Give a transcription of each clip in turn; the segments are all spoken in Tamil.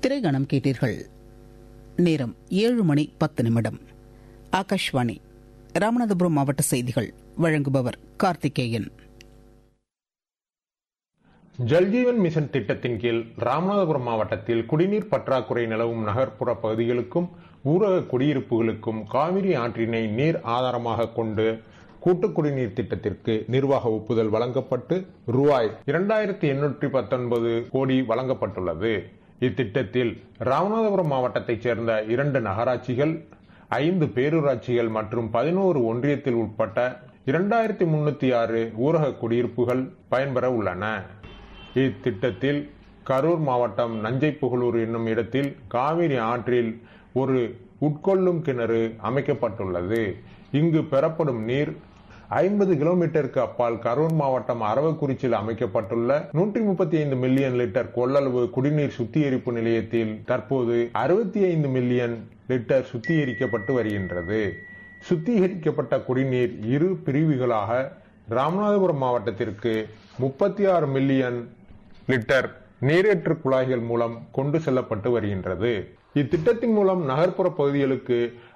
திரைகணம் கேட்டீர்கள். நேரம் 7:10. ஆகாஷ்வாணி ராமநாதபுரம் மாவட்ட செய்திகள். வழங்குபவர் கார்த்திகேயன். ஜல்ஜீவன் மிஷன் திட்டத்தின் கீழ் ராமநாதபுரம் மாவட்டத்தில் குடிநீர் பற்றாக்குறை நிலவும் நகர்ப்புற பகுதிகளுக்கும் ஊரக குடியிருப்புகளுக்கும் காவிரி ஆற்றினை நீர் ஆதாரமாக கொண்டு கூட்டு குடிநீர் திட்டத்திற்கு நிர்வாக ஒப்புதல் வழங்கப்பட்டு ரூபாய் 2819 கோடி வழங்கப்பட்டுள்ளது. இத்திட்டத்தில் ராமநாதபுரம் மாவட்டத்தைச் சேர்ந்த 2 நகராட்சிகள், 5 பேரூராட்சிகள் மற்றும் 11 ஒன்றியத்தில் உட்பட்ட 2306 ஊரக குடியிருப்புகள் பயன்பெற உள்ளன. இத்திட்டத்தில் கரூர் மாவட்டம் நஞ்சைப்புகலூர் என்னும் இடத்தில் காவிரி ஆற்றில் ஒரு உட்கொள்ளும் கிணறு அமைக்கப்பட்டுள்ளது. இங்கு பெறப்படும் நீர் 50 கிலோமீட்டருக்கு அப்பால் கரூர் மாவட்டம் அரவக்குறிச்சியில் அமைக்கப்பட்டுள்ள 135 மில்லியன் லிட்டர் கொள்ளளவு குடிநீர் சுத்திகரிப்பு நிலையத்தில் தற்போது 65 மில்லியன் லிட்டர் சுத்திகரிக்கப்பட்டு வருகின்றது. சுத்திகரிக்கப்பட்ட குடிநீர் 2 பிரிவுகளாக ராமநாதபுரம் மாவட்டத்திற்கு 36 மில்லியன் லிட்டர் நீரேற்று குழாய்கள் மூலம் கொண்டு செல்லப்பட்டு வருகின்றது. இத்திட்டத்தின் மூலம் நகர்ப்புற பகுதிகளுக்கு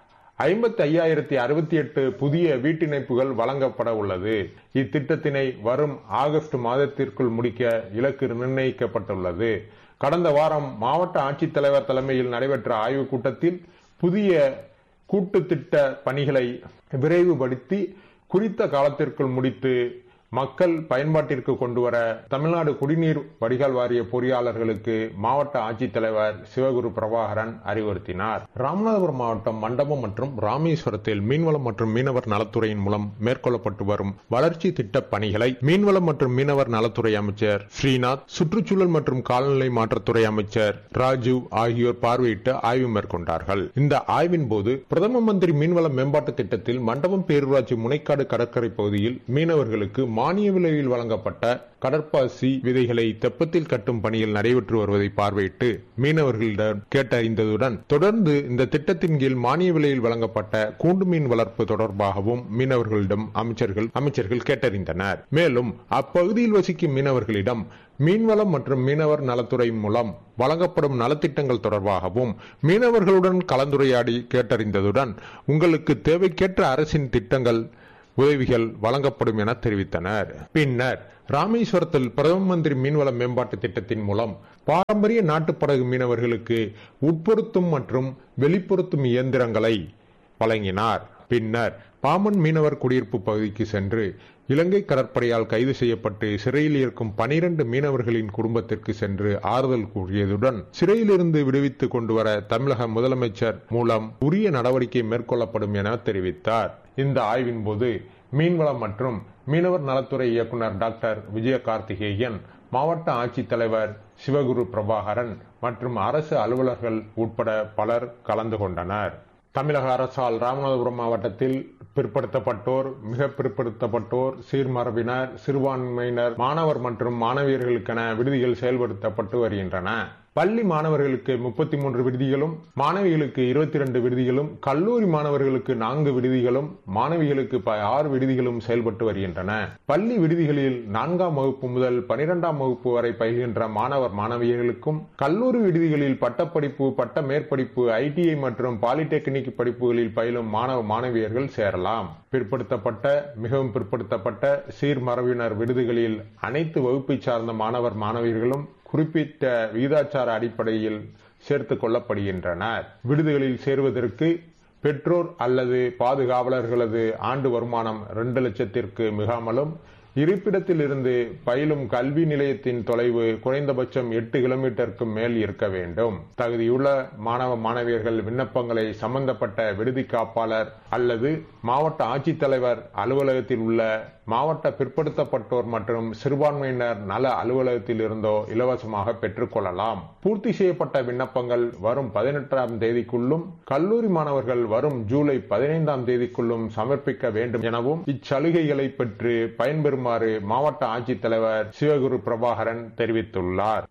55,068 புதிய வீட்டிணைப்புகள் வழங்கப்பட உள்ளது. இத்திட்டத்தினை வரும் ஆகஸ்ட் மாதத்திற்குள் முடிக்க இலக்கு நிர்ணயிக்கப்பட்டுள்ளது. கடந்த வாரம் மாவட்ட ஆட்சித்தலைவர் தலைமையில் நடைபெற்ற ஆய்வுக் கூட்டத்தில் புதிய கூட்டு திட்ட பணிகளை விரைவுபடுத்தி குறித்த காலத்திற்குள் முடித்து மக்கள் பயன்பாட்டிற்கு கொண்டுவர தமிழ்நாடு குடிநீர் வடிகால் வாரிய பொறியாளர்களுக்கு மாவட்ட ஆட்சித்தலைவர் சிவகுரு பிரபாகரன் அறிவுறுத்தினார். ராமநாதபுரம் மாவட்டம் மண்டபம் மற்றும் ராமேஸ்வரத்தில் மீன்வளம் மற்றும் மீனவர் நலத்துறையின் மூலம் மேற்கொள்ளப்பட்டு வரும் வளர்ச்சி திட்ட பணிகளை மீன்வளம் மற்றும் மீனவர் நலத்துறை அமைச்சர் ஸ்ரீநாத், சுற்றுச்சூழல் மற்றும் காலநிலை மாற்றத்துறை அமைச்சர் ராஜு ஆகியோர் பார்வையிட்டு ஆய்வு மேற்கொண்டார்கள். இந்த ஆய்வின் போது பிரதம மந்திரி மீன்வள மேம்பாட்டு திட்டத்தில் மண்டபம் பேரூராட்சி முனைக்காடு கடற்கரை பகுதியில் மீனவர்களுக்கு மானிய விலையில் வழங்கப்பட்ட கடற்பாசி விதைகளை தெப்பத்தில் கட்டும் பணிகள் நடைபெற்று வருவதை பார்வையிட்டு மீனவர்களிடம் கேட்டறிந்ததுடன் தொடர்ந்து இந்த திட்டத்தின் கீழ் மானிய விலையில் வழங்கப்பட்ட கூண்டு மீன் வளர்ப்பு தொடர்பாகவும் மீனவர்களிடம் அமைச்சர்கள் கேட்டறிந்தனர். மேலும் அப்பகுதியில் வசிக்கும் மீனவர்களிடம் மீன்வளம் மற்றும் மீனவர் நலத்துறை மூலம் வழங்கப்படும் நலத்திட்டங்கள் தொடர்பாகவும் மீனவர்களுடன் கலந்துரையாடி கேட்டறிந்ததுடன் உங்களுக்கு தேவைக்கேற்ற அரசின் திட்டங்கள் உதவிகள் வழங்கப்படும் என தெரிவித்தனர். பின்னர் ராமேஸ்வரத்தில் பிரதம மந்திரி மீன்வள மேம்பாட்டு திட்டத்தின் மூலம் பாரம்பரிய நாட்டுப்படகு மீனவர்களுக்கு உட்பொருத்தும் மற்றும் வெளிப்பொருத்தும் இயந்திரங்களை வழங்கினார். பின்னர் பாம்பன் மீனவர் குடியிருப்பு பகுதிக்கு சென்று இலங்கை கடற்படையால் கைது செய்யப்பட்டு சிறையில் இருக்கும் 12 மீனவர்களின் குடும்பத்திற்கு சென்று ஆறுதல் கூறியதுடன் சிறையிலிருந்து விடுவித்துக் கொண்டுவர தமிழக முதலமைச்சர் மூலம் உரிய நடவடிக்கை மேற்கொள்ளப்படும் என தெரிவித்தார். இந்த ஆய்வின் போது மீன்வளம் மற்றும் மீனவர் நலத்துறை இயக்குநர் டாக்டர் விஜய கார்த்திகேயன், மாவட்ட ஆட்சித்தலைவர் சிவகுரு பிரபாகரன் மற்றும் அரசு அலுவலர்கள் உட்பட பலர் கலந்து கொண்டனர். தமிழக அரசால் ராமநாதபுரம் மாவட்டத்தில் பிற்படுத்தப்பட்டோர், மிக பிற்படுத்தப்பட்டோர், சீர்மரபினர், சிறுபான்மையினர், மாணவர் மற்றும் மாணவியர்களுக்கென விடுதிகள் செயல்படுத்தப்பட்டு வருகின்றன. பள்ளி மாணவர்களுக்கு 33 விடுதிகளும், மாணவிகளுக்கு 22 விடுதிகளும், கல்லூரி மாணவர்களுக்கு 4 விடுதிகளும், மாணவிகளுக்கு 6 விடுதிகளும் செயல்பட்டு வருகின்றன. பள்ளி விடுதிகளில் 4ஆம் வகுப்பு முதல் 12ஆம் வகுப்பு வரை பயில்கின்ற மாணவர் மாணவியர்களுக்கும், கல்லூரி விடுதிகளில் பட்டப்படிப்பு, பட்ட மேற்படிப்பு, ITI மற்றும் பாலிடெக்னிக் படிப்புகளில் பயிலும் மாணவ மாணவியர்கள் சேரலாம். பிற்படுத்தப்பட்ட, மிகவும் பிற்படுத்தப்பட்ட, சீர்மரபினர் விடுதிகளில் அனைத்து வகுப்பை சார்ந்த மாணவர் மாணவியர்களும் குறிப்பிட்ட விகிதாச்சார அடிப்படையில் சேர்த்துக் கொள்ளப்படுகின்றனர். விடுதிகளில் சேருவதற்கு பெற்றோர் அல்லது பாதுகாவலர்களது ஆண்டு வருமானம் 2 லட்சத்திற்கு மிகாமலும், இருப்பிடத்தில் இருந்து பயிலும் கல்வி நிலையத்தின் தொலைவு குறைந்தபட்சம் 8 கிலோமீட்டருக்கு மேல் இருக்க வேண்டும். தகுதியுள்ள மாணவ மாணவியர்கள் விண்ணப்பங்களை சம்பந்தப்பட்ட விடுதி காப்பாளர் அல்லது மாவட்ட ஆட்சித்தலைவர் அலுவலகத்தில் உள்ள மாவட்ட பிற்படுத்தப்பட்டோர் மற்றும் சிறுபான்மையினர் நல அலுவலகத்தில் இருந்தோ இலவசமாக பெற்றுக் கொள்ளலாம். பூர்த்தி செய்யப்பட்ட விண்ணப்பங்கள் வரும் 18ஆம் தேதிக்குள்ளும், கல்லூரி மாணவர்கள் வரும் ஜூலை 15ஆம் தேதிக்குள்ளும் சமர்ப்பிக்க வேண்டும் எனவும் இச்சலுகைகளை பெற்று பயன்பெறுமாறு மாவட்ட ஆட்சித்தலைவர் சிவகுரு பிரபாகரன் தெரிவித்துள்ளார்.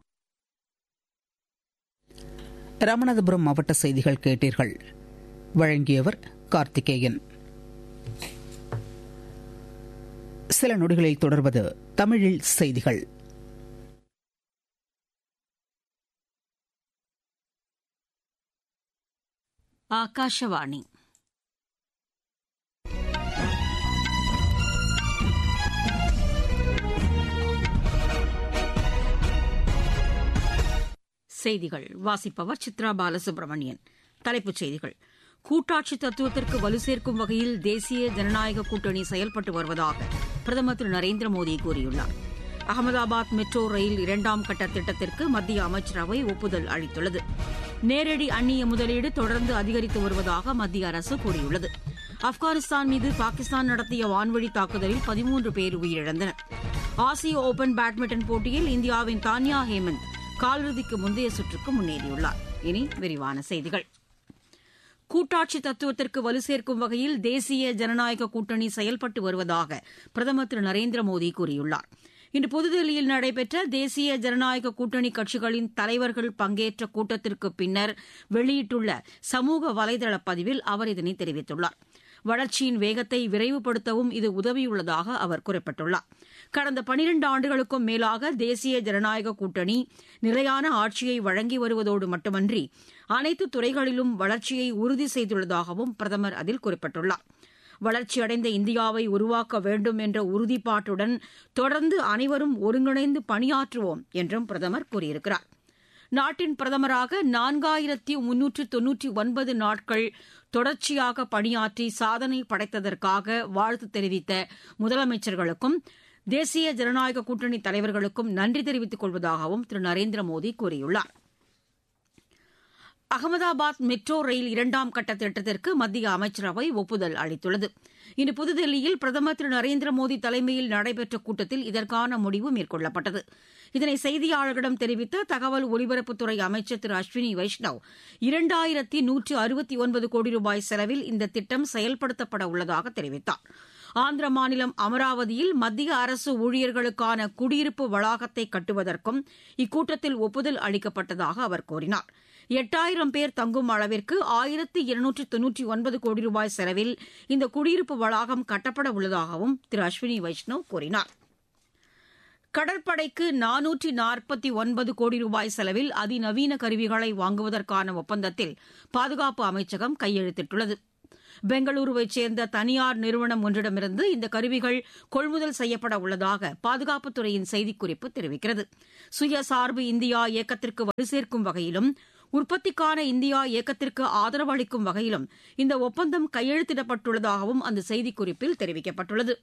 ராமநாதபுரம் மாவட்ட செய்திகள் கேட்டீர்கள். வழங்கியவர் கார்த்திகேயன். சில நொடிகளில் தொடர்வது தமிழில் செய்திகள். ಆಕಾಶವಾಣಿ செய்திகள் வாசிப்பவர் சித்ரா பாலசுப்ரமணியன். தலைப்புச் செய்திகள். கூட்டாட்சி தத்துவத்திற்கு வலு சேர்க்கும் வகையில் தேசிய ஜனநாயக கூட்டணி செயல்பட்டு வருவதாக பிரதமர் திரு நரேந்திர மோடி கூறியுள்ளார். அகமதாபாத் மெட்ரோ ரயில் 2ஆம் கட்ட திட்டத்திற்கு மத்திய அமைச்சரவை ஒப்புதல் அளித்துள்ளது. நேரடி அந்நிய முதலீடு தொடர்ந்து அதிகரித்து வருவதாக மத்திய அரசு கூறியுள்ளது. ஆப்கானிஸ்தான் மீது பாகிஸ்தான் நடத்திய வான்வழி தாக்குதலில் 13 பேர் உயிரிழந்தனர். ஆசிய ஓபன் பேட்மிண்டன் போட்டியில் இந்தியாவின் தான்யா ஹேமந்த் காலிறுதிக்கு முந்தைய சுற்றுக்கு முன்னேறியுள்ளார். இனி விரிவான செய்திகள். கூட்டாட்சி தத்துவத்திற்கு வலு சேர்க்கும் வகையில் தேசிய ஜனநாயக கூட்டணி செயல்பட்டு வருவதாக பிரதமர் திரு நரேந்திர மோடி கூறியுள்ளார். இன்று புதுதில்லியில் நடைபெற்ற தேசிய ஜனநாயக கூட்டணி கட்சிகளின் தலைவர்கள் பங்கேற்ற கூட்டத்திற்கு பின்னர் வெளியிட்டுள்ள சமூக வலைதள பதிவில் அவர் இதனை தெரிவித்துள்ளார். வளர்ச்சியின் வேகத்தை விரைவுபடுத்தவும் இது உதவியுள்ளதாக அவர் குறிப்பிட்டுள்ளார். கடந்த 12 ஆண்டுகளுக்கும் மேலாக தேசிய ஜனநாயக கூட்டணி நிலையான ஆட்சியை வழங்கி வருவதோடு மட்டுமன்றி அனைத்து துறைகளிலும் வளர்ச்சியை உறுதி செய்துள்ளதாகவும் பிரதமர் அதில் குறிப்பிட்டுள்ளார். வளர்ச்சியடைந்த இந்தியாவை உருவாக்க வேண்டும் என்ற உறுதிப்பாட்டுடன் தொடர்ந்து அனைவரும் ஒருங்கிணைந்து பணியாற்றுவோம் என்றும் பிரதமர் கூறியிருக்கிறார். நாட்டின் பிரதமராக 4399 நாட்கள் தொடர்ச்சியாக பணியாற்றி சாதனை படைத்ததற்காக வாழ்த்து தெரிவித்த முதலமைச்சர்களுக்கும் தேசிய ஜனநாயக கூட்டணி தலைவர்களுக்கும் நன்றி தெரிவித்துக் கொள்வதாகவும் திரு நரேந்திர மோடி கூறியுள்ளார். அகமதாபாத் மெட்ரோ ரயில் 2ஆம் கட்ட திட்டத்திற்கு மத்திய அமைச்சரவை ஒப்புதல் அளித்துள்ளது. இன்று புதுதில்லியில் பிரதமர் திரு நரேந்திர மோடி தலைமையில் நடைபெற்ற கூட்டத்தில் இதற்கான முடிவு மேற்கொள்ளப்பட்டது. இதனை செய்தியாளர்களிடம் தெரிவித்த தகவல் ஒலிபரப்புத்துறை அமைச்சர் திரு அஸ்வினி வைஷ்ணவ் 2169 கோடி ரூபாய் செலவில் இந்த திட்டம் செயல்படுத்தப்பட உள்ளதாக தெரிவித்தார். ஆந்திர மாநிலம் அமராவதியில் மத்திய அரசு ஊழியர்களுக்கான குடியிருப்பு வளாகத்தை கட்டுவதற்கும் இக்கூட்டத்தில் ஒப்புதல் அளிக்கப்பட்டதாக அவர் கூறினார். 8000 பேர் தங்கும் அளவிற்கு 1299 கோடி ரூபாய் செலவில் இந்த குடியிருப்பு வளாகம் கட்டப்பட உள்ளதாகவும் திரு அஸ்வினி வைஷ்ணவ் கூறினார். கடற்படைக்கு 449 கோடி ரூபாய் செலவில் அதிநவீன கருவிகளை வாங்குவதற்கான ஒப்பந்தத்தில் பாதுகாப்பு அமைச்சகம் கையெழுத்திட்டுள்ளது. பெங்களூருவைச் சேர்ந்த தனியார் நிறுவனம் ஒன்றிடமிருந்து இந்த கருவிகள் கொள்முதல் செய்யப்பட உள்ளதாக பாதுகாப்புத்துறையின் செய்திக்குறிப்பு தெரிவிக்கிறது. சுயசார்பு இந்தியா இயக்கத்திற்கு வலு சேர்க்கும் வகையிலும் உற்பத்திக்கான இந்தியா இயக்கத்திற்கு ஆதரவு அளிக்கும் வகையிலும் இந்த ஒப்பந்தம் கையெழுத்திடப்பட்டுள்ளதாகவும் அந்த செய்திக்குறிப்பில் தெரிவிக்கப்பட்டுள்ளது.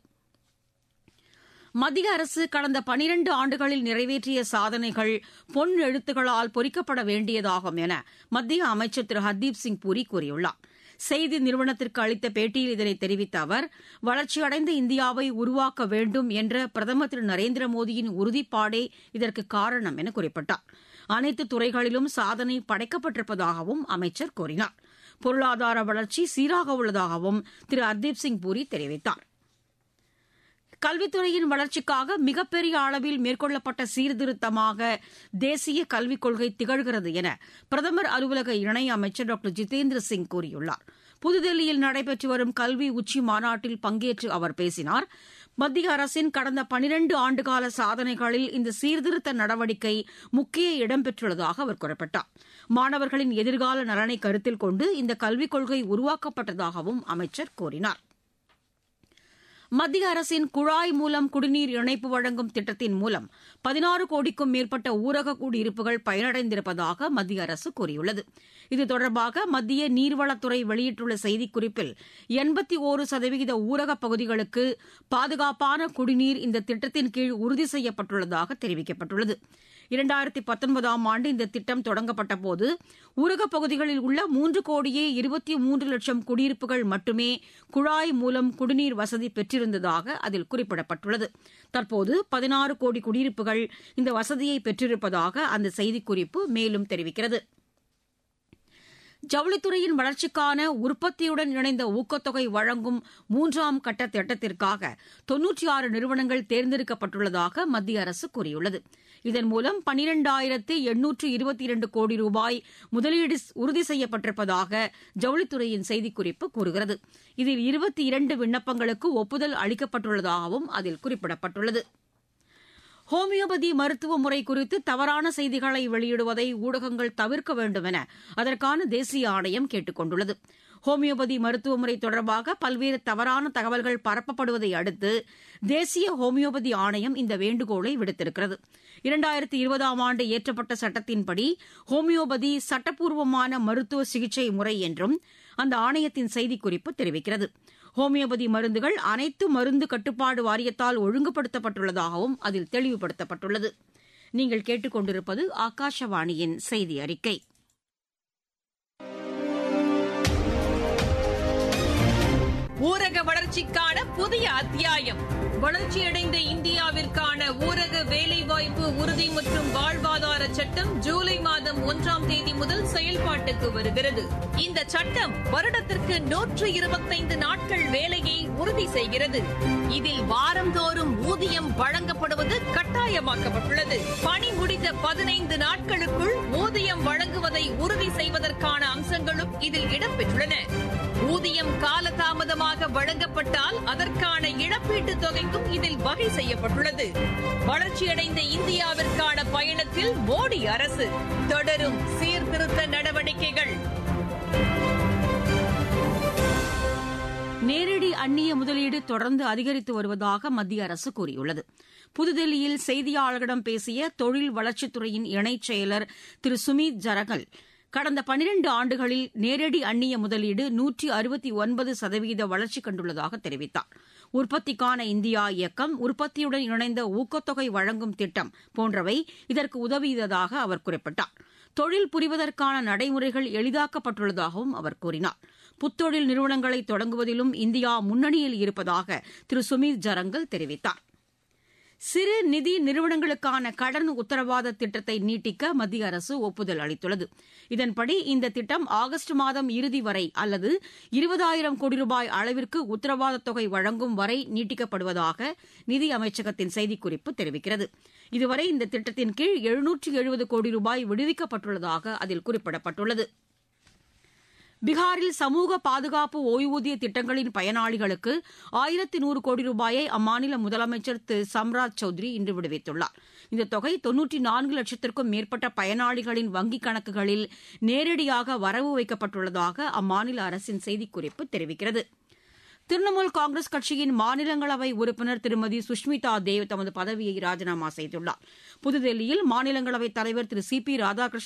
மத்திய அரசு கடந்த 12 ஆண்டுகளில் நிறைவேற்றிய சாதனைகள் பொன் எழுத்துக்களால் பொறிக்கப்பட வேண்டியதாகும் என மத்திய அமைச்சர் திரு ஹர்தீப் சிங் பூரி கூறியுள்ளார். செய்தி நிறுவனத்திற்கு அளித்த பேட்டியில் இதனை தெரிவித்த அவர், வளர்ச்சியடைந்த இந்தியாவை உருவாக்க வேண்டும் என்ற பிரதமர் திரு நரேந்திர மோடியின் உறுதிப்பாடே இதற்கு காரணம் என குறிப்பிட்டார். அனைத்து துறைகளிலும் சாதனை படைக்கப்பட்டிருப்பதாகவும் அமைச்சர் கூறினார். பொருளாதார வளர்ச்சி சீராக உள்ளதாகவும் திரு ஹர்தீப் சிங் பூரி தெரிவித்தார். கல்வித்துறையின் வளர்ச்சிக்காக மிகப்பெரிய அளவில் மேற்கொள்ளப்பட்ட சீர்திருத்தமாக தேசிய கல்விக் கொள்கை திகழ்கிறது என பிரதமர் அலுவலக இணையமைச்சர் டாக்டர் ஜிதேந்திர சிங் கூறியுள்ளார். புதுதில்லியில் நடைபெற்று வரும் கல்வி உச்சி மாநாட்டில் பங்கேற்று அவர் பேசினார். மத்திய அரசின் கடந்த 12 ஆண்டுகால சாதனைகளில் இந்த சீர்திருத்த நடவடிக்கை முக்கிய இடம்பெற்றுள்ளதாக அவர் குறிப்பிட்டார். மாணவர்களின் எதிர்கால நலனை கருத்தில் கொண்டு இந்த கல்விக் கொள்கை உருவாக்கப்பட்டதாகவும் அமைச்சர் கூறினார். மத்திய அரசின் குழாய் மூலம் குடிநீர் இணைப்பு வழங்கும் திட்டத்தின் மூலம் 16 கோடிக்கும் மேற்பட்ட ஊரக குடியிருப்புகள் பயனடைந்திருப்பதாக மத்திய அரசு கூறியுள்ளது. இது தொடர்பாக மத்திய நீர்வளத்துறை வெளியிட்டுள்ள செய்திக்குறிப்பில் 81% ஊரகப் பகுதிகளுக்கு பாதுகாப்பான குடிநீர் இந்த திட்டத்தின் கீழ் உறுதி செய்யப்பட்டுள்ளதாக தெரிவிக்கப்பட்டுள்ளது. 2019ஆம் ஆண்டு இந்த திட்டம் தொடங்கப்பட்டபோது ஊரகப் பகுதிகளில் உள்ள 3,23,00,000 குடியிருப்புகள் மட்டுமே குழாய் மூலம் குடிநீர் வசதி பெற்றிருந்ததாக அதில் குறிப்பிடப்பட்டுள்ளது. தற்போது 16 கோடி குடியிருப்புகள் இந்த வசதியை பெற்றிருப்பதாக அந்த செய்திக்குறிப்பு மேலும் தெரிவிக்கிறது. ஜவுளித்துறையின் வளர்ச்சிக்கான உற்பத்தியுடன் இணைந்த ஊக்கத்தொகை வழங்கும் 3ஆம் கட்ட திட்டத்திற்காக 96 நிறுவனங்கள் தேர்ந்தெடுக்கப்பட்டுள்ளதாக மத்திய அரசு கூறியுள்ளது. இதன் மூலம் 12,822 கோடி ரூபாய் முதலீடு உறுதி செய்யப்பட்டிருப்பதாக ஜவுளித்துறையின் செய்திக்குறிப்பு கூறுகிறது. இதில் 22 விண்ணப்பங்களுக்கு ஒப்புதல் அளிக்கப்பட்டுள்ளதாகவும் அதில் குறிப்பிடப்பட்டுள்ளது. ஹோமியோபதி மருத்துவ முறை குறித்து தவறான செய்திகளை வெளியிடுவதை ஊடகங்கள் தவிர்க்க வேண்டும் என அதற்கான தேசிய ஆணையம் கேட்டுக் கொண்டுள்ளது. ஹோமியோபதி மருத்துவ முறை தொடர்பாக பல்வேறு தவறான தகவல்கள் பரப்பப்படுவதை அடுத்து தேசிய ஹோமியோபதி ஆணையம் இந்த வேண்டுகோளை விடுத்திருக்கிறது. 2020ஆம் ஆண்டு இயற்றப்பட்ட சட்டத்தின்படி ஹோமியோபதி சட்டப்பூர்வமான மருத்துவ சிகிச்சை முறை என்றும் அந்த ஆணையத்தின் செய்திக்குறிப்பு தெரிவிக்கிறது. ஹோமியோபதி மருந்துகள் அனைத்து மருந்து கட்டுப்பாடு வாரியத்தால் ஒழுங்குபடுத்தப்பட்டுள்ளதாகவும் அதில் தெளிவுபடுத்தப்பட்டுள்ளது. நீங்கள் கேட்டுக் கொண்டிருப்பது ஆகாஷவாணியின் செய்தி அறிக்கை. ஊரக வளர்ச்சிக்கான புதிய அத்தியாயம். வளர்ச்சியடைந்த இந்தியாவிற்கான ஊரக வேலைவாய்ப்பு உறுதி மற்றும் வாழ்வாதார சட்டம் ஜூலை மாதம் 1ஆம் தேதி முதல் செயல்பாட்டுக்கு வருகிறது. இந்த சட்டம் வருடத்திற்கு 125 நாட்கள் வேலையை உறுதி செய்கிறது. இதில் வாரந்தோறும் ஊதியம் வழங்கப்படுவது கட்டாயமாக்கப்பட்டுள்ளது. பணி முடிந்த 15 நாட்களுக்குள் ஊதியம் வழங்குவதை உறுதி செய்வதற்கான அம்சங்களும் இதில் இடம்பெற்றுள்ளன. ஊதியம் காலதாமதமாக வழங்கப்பட்டால் அதற்கான இழப்பீட்டுத் தொகைக்கும் இதில் வகை செய்யப்பட்டுள்ளது. வளர்ச்சியடைந்த இந்தியாவிற்கான பயணத்தில் மோடி அரசு தொடரும் சீர்திருத்த நடவடிக்கைகள். நேரடி அந்நிய முதலீடு தொடர்ந்து அதிகரித்து வருவதாக மத்திய அரசு கூறியுள்ளது. புதுதில்லியில் செய்தியாளர்களிடம் பேசிய தொழில் வளர்ச்சித்துறையின் இணைச் செயலர் திரு சுமித் ஜரகல், கடந்த 12 ஆண்டுகளில் நேரடி அந்நிய முதலீடு 169% வளர்ச்சி கண்டுள்ளதாக தெரிவித்தார். உற்பத்திக்கான இந்தியா இயக்கம், உற்பத்தியுடன் இணைந்த ஊக்கத்தொகை வழங்கும் திட்டம் போன்றவை இதற்கு உதவியதாக அவர் குறிப்பிட்டார். தொழில் புரிவதற்கான நடைமுறைகள் எளிதாக்கப்பட்டுள்ளதாகவும் அவர் கூறினார். புத்தொழில் நிறுவனங்களை தொடங்குவதிலும் இந்தியா முன்னணியில் இருப்பதாக திரு சுமித் ஜரங்கல் தெரிவித்தார். சிறு நிதி நிறுவனங்களுக்கான கடன் உத்தரவாத திட்டத்தை நீட்டிக்க மத்திய அரசு ஒப்புதல் அளித்துள்ளது. இதன்படி இந்த திட்டம் ஆகஸ்ட் மாதம் இறுதி வரை அல்லது 20,000 கோடி ரூபாய் அளவிற்கு உத்தரவாத தொகை வழங்கும் வரை நீட்டிக்கப்படுவதாக நிதி அமைச்சகத்தின் செய்திக்குறிப்பு தெரிவிக்கிறது. இதுவரை இந்த திட்டத்தின் கீழ் 770 கோடி ரூபாய் விடுவிக்கப்பட்டுள்ளதாக அதில் குறிப்பிடப்பட்டுள்ளது. பீகாரில் சமூக பாதுகாப்பு ஓய்வூதிய திட்டங்களின் பயனாளிகளுக்கு 1100 கோடி ரூபாயை அம்மாநில முதலமைச்சர் திரு சம்ராஜ் சௌத்ரி இன்று விடுவித்துள்ளார். இந்த தொகை 94 லட்சத்திற்கும் மேற்பட்ட பயனாளிகளின் வங்கிக் கணக்குகளில் நேரடியாக வரவு வைக்கப்பட்டுள்ளதாக அம்மாநில அரசின் செய்திக்குறிப்பு தெரிவிக்கிறது. திரிணாமுல் காங்கிரஸ் கட்சியின் மாநிலங்களவை உறுப்பினர் திருமதி சுஷ்மிதா தேவ் தமது பதவியை ராஜினாமா செய்துள்ளார். புதுதில்லியில் மாநிலங்களவைத் தலைவர் திரு சி பி ராதாகிருஷ்ணன்